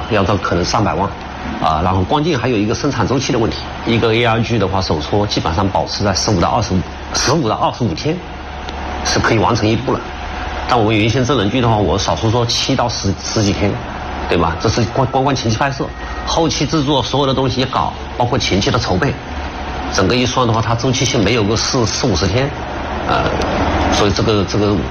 要到可能300万，然后关键还有一个生产周期的问题。一个 AI 剧的话，手搓基本上保持在15到25天，是可以完成一部了。但我们原先真人剧的话，我少说说7到十几天，对吧？这是光前期拍摄，后期制作所有的东西一搞，包括前期的筹备，整个一算的话，它周期性没有个40-50天，所以这个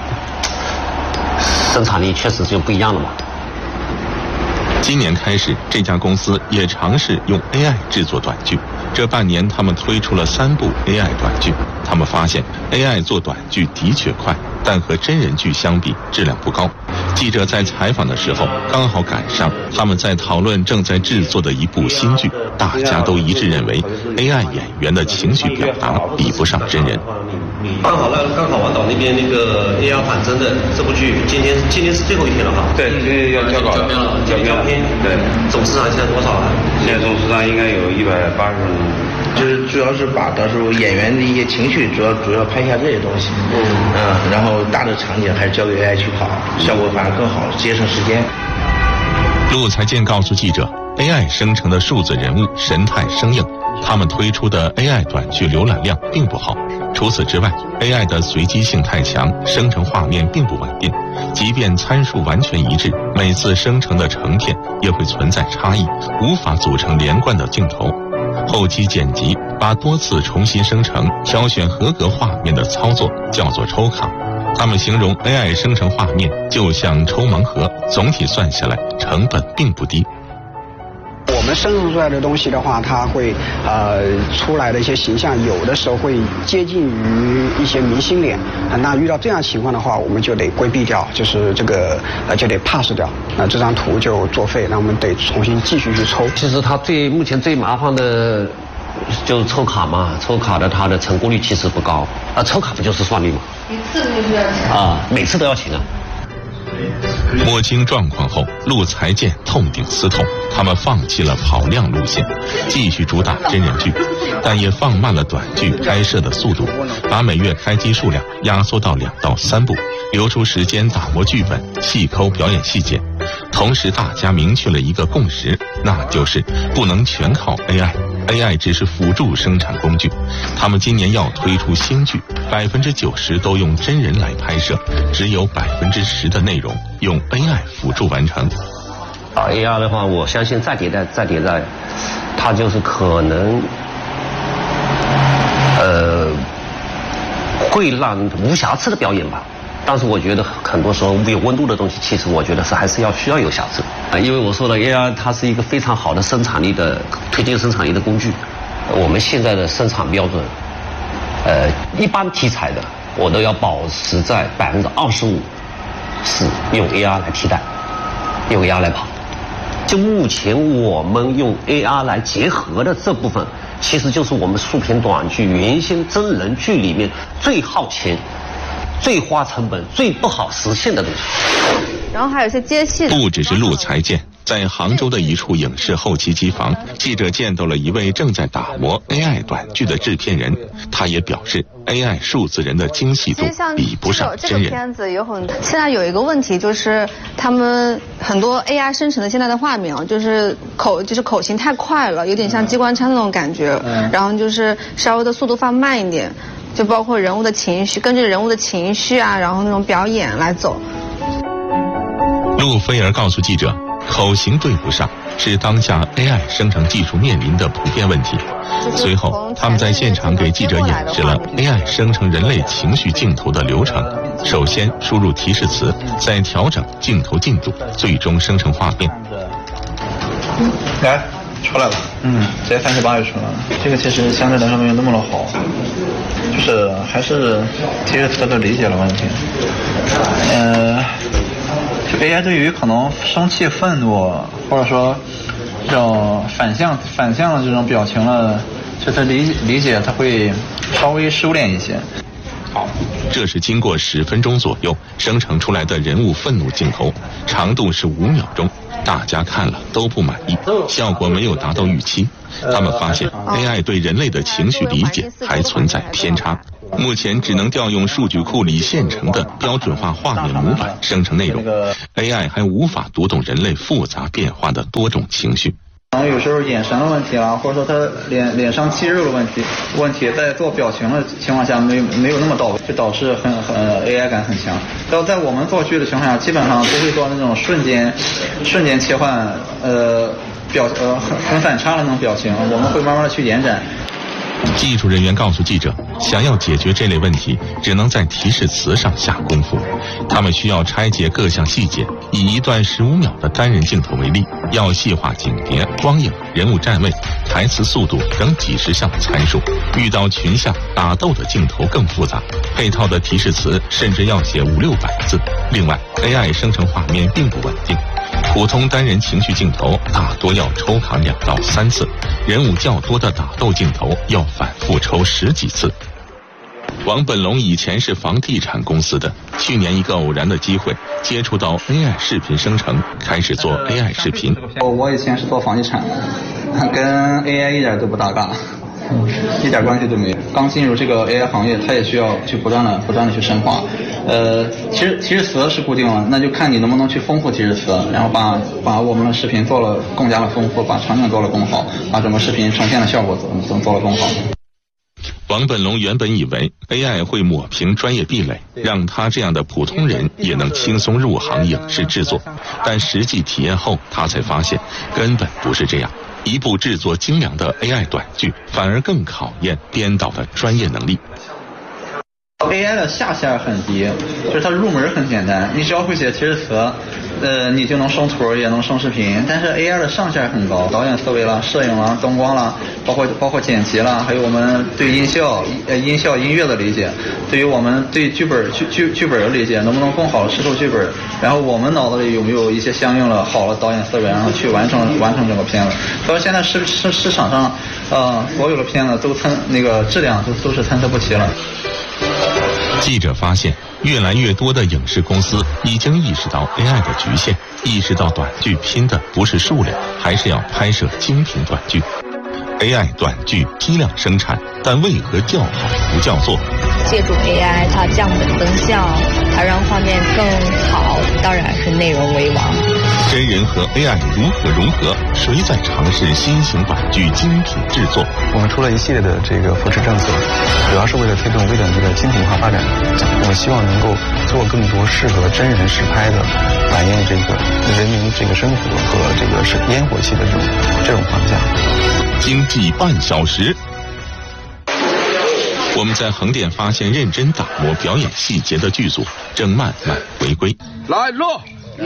生产力确实就不一样了嘛。 今年开始，这家公司也尝试用 AI 制作短剧。这半年，他们推出了3部 AI 短剧。他们发现 AI 做短剧的确快，但和真人剧相比，质量不高。记者在采访的时候，刚好赶上他们在讨论正在制作的一部新剧，大家都一致认为 AI 演员的情绪表达比不上真人。 刚好王导那边那个 AI 反真的这部剧，今天是最后一天了哈。 对，今天要交稿了，交片。对， 总市场现在多少了？ 现在总市场应该有180万。 就是主要是把到时候演员的一些情绪，主要拍一下这些东西。然后大的场景还是交给 AI 去跑，效果反而更好，节省时间。 陆才健告诉记者 ，AI 生成的数字人物神态生硬，他们推出的 AI 短剧浏览量并不好。除此之外 ，AI 的随机性太强，生成画面并不稳定，即便参数完全一致，每次生成的成片也会存在差异，无法组成连贯的镜头。后期剪辑，把多次重新生成、挑选合格画面的操作叫做抽卡。他们形容 AI 生成画面就像抽盲盒，总体算下来成本并不低。 我们生成出来的东西的话，它会出来的一些形象，有的时候会接近于一些明星脸，那遇到这样情况的话，我们就得规避掉，就是这个就得 pass 掉，那这张图就作废，那我们得重新继续去抽。 其实它目前最麻烦的就是抽卡嘛，抽卡的它的成功率其实不高，抽卡不就是算力吗？ 一次就是要钱每次都要钱啊。 摸清状况后，陆才健痛定思痛，他们放弃了跑量路线，继续主打真人剧，但也放慢了短剧拍摄的速度，把每月开机数量压缩到2到3部，留出时间打磨剧本，细抠表演细节。同时，大家明确了一个共识，那就是不能全靠 AI。AI 只是辅助生产工具，他们今年要推出新剧，90%都用真人来拍摄，只有10%的内容用 AI 辅助完成。 AI 的话，我相信再迭代，它就是可能会让无瑕疵的表演吧。但是我觉得很多时候有温度的东西，其实我觉得还是需要有瑕疵因为我说了 AI 它是一个非常好的推进生产力的工具。我们现在的生产标准，一般题材的我都要保持在25%是用 AI 来替代，用 AI 来跑。就目前我们用 AI 来结合的这部分，其实就是我们竖屏短剧原先真人剧里面最耗钱、最花成本、最不好实现的东西。 然后还有一些接戏的。 不只是陆才健，在杭州的一处影视后期机房，记者见到了一位正在打磨 AI 短剧的制片人，他也表示 AI 数字人的精细度比不上真人。 这个片子现在有一个问题，就是他们很多 AI 生成的现在的画面就是口型太快了，有点像机关枪那种感觉，然后就是稍微的速度放慢一点，就包括人物的情绪，根据人物的情绪然后那种表演来走。 陆菲儿告诉记者，口型对不上是当下 AI 生成技术面临的普遍问题。随后，他们在现场给记者演示了 AI 生成人类情绪镜头的流程。首先输入提示词，再调整镜头进度，最终生成画面。 来，出来了。直接38就出来了。这个其实相对来说没有那么的好，就是还是提示词的理解的问题。就 AI 对于可能生气、愤怒，或者说这种反向的这种表情了，就他理解他会稍微收敛一些。 好，这是经过10分钟左右生成出来的人物愤怒镜头，长度是5秒钟，大家看了都不满意，效果没有达到预期。他们发现 AI 对人类的情绪理解还存在偏差。 目前只能调用数据库里现成的标准化画面模板生成内容 ，AI 还无法读懂人类复杂变化的多种情绪。 有时候眼神的问题啦，或者说他脸上肌肉的问题，在做表情的情况下没有那么到位，就导致AI 感很强。要在我们做剧的情况下，基本上不会做那种瞬间切换很反差的那种表情，我们会慢慢的去延展。 技术人员告诉记者，想要解决这类问题，只能在提示词上下功夫。他们需要拆解各项细节，以一段15秒的单人镜头为例，要细化景别、光影、人物站位、台词速度等几十项参数。遇到群像、打斗的镜头更复杂，配套的提示词甚至要写500-600字。另外 ，AI 生成画面并不稳定。普通单人情绪镜头大多要抽卡2到3次，人物较多的打斗镜头要反复抽10几次。王本龙以前是房地产公司的，去年一个偶然的机会接触到 AI 视频生成，开始做 AI 视频。 我以前是做房地产的，跟 AI 一点都不搭嘎。一点关系都没有。刚进入这个 AI 行业，它也需要去不断的去深化。其实提示词是固定了，那就看你能不能去丰富提示词，然后把我们的视频做了更加的丰富，把场景做了更好，把整个视频呈现的效果做了更好。 王本龙原本以为 AI 会抹平专业壁垒，让他这样的普通人也能轻松入行影视制作，但实际体验后，他才发现根本不是这样。一部制作精良的 AI 短剧，反而更考验编导的专业能力。 AI 的下限很低，就是它入门很简单，你只要会写提示词，你就能生图也能生视频。但是 AI 的上限很高，导演思维啦、摄影啦、灯光啦，包括剪辑啦，还有我们对音效、音乐的理解，对于我们对剧本的理解，能不能更好的吃透剧本，然后我们脑子里有没有一些相应的好的导演思维，然后去完成整个片子。所以现在市场上，所有的片子都质量都是参差不齐了。 记者发现，越来越多的影视公司已经意识到 AI 的局限，意识到短剧拼的不是数量，还是要拍摄精品短剧。AI 短剧批量生产，但为何叫好不叫座？ 借助 AI， 它降本增效，它让画面更好，当然是内容为王。 真人和 AI 如何融合？谁在尝试新型短剧精品制作？ 我们出了一系列的这个扶持政策，主要是为了推动微短剧的精品化发展。我们希望能够做更多适合真人实拍的，反映这个人民这个生活和这个是烟火气的这种方向。 经济半小时。我们在横店发现认真打磨表演细节的剧组正慢慢回归。 来落，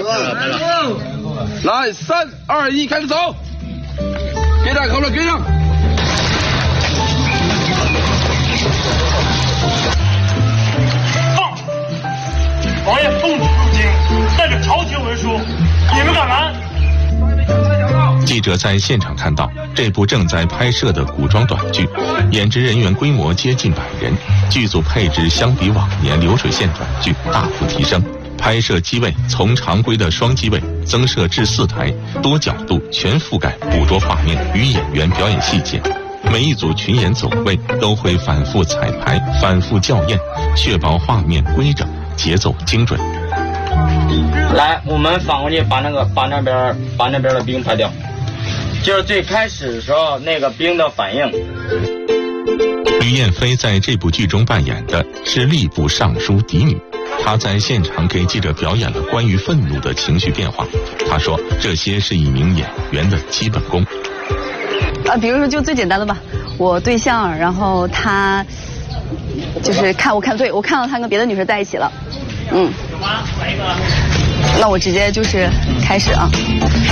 来3、2、1，开始走，别带口了，跟上。 王爷奉旨入京，带着朝廷文书，你们敢拦？ 记者在现场看到这部正在拍摄的古装短剧，演职人员规模接近100人，剧组配置相比往年流水线短剧大幅提升，拍摄机位从常规的双机位增设至4台，多角度全覆盖捕捉画面与演员表演细节。每一组群演走位都会反复彩排、反复校验，确保画面规整、节奏精准。 来，我们反过去把那边的兵拍掉，就是最开始的时候那个兵的反应。 吕燕飞在这部剧中扮演的是吏部尚书嫡女，她在现场给记者表演了关于愤怒的情绪变化。她说，这些是一名演员的基本功。 比如说就最简单的吧，我对象，然后他就是我看到他跟别的女生在一起了，那我直接就是开始啊。